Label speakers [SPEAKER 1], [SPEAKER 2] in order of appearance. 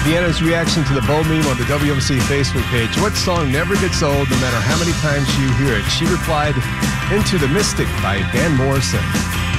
[SPEAKER 1] Deanna's reaction to the Bo meme on the WMC Facebook page. What song never gets old no matter how many times you hear it? She replied, Into the Mystic by Van Morrison.